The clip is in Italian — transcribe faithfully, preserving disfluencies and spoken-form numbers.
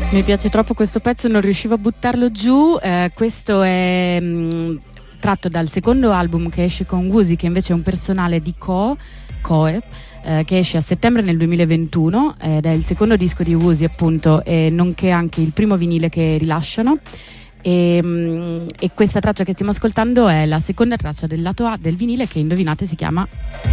Mi piace troppo questo pezzo, non riuscivo a buttarlo giù. Eh, questo è mh, tratto dal secondo album che esce con Woozy, che invece è un personale di Co, Coe, eh, che esce a settembre nel duemilaventuno ed è il secondo disco di Woozy, appunto, e nonché anche il primo vinile che rilasciano. E, mh, e questa traccia che stiamo ascoltando è la seconda traccia del lato A del vinile, che indovinate si chiama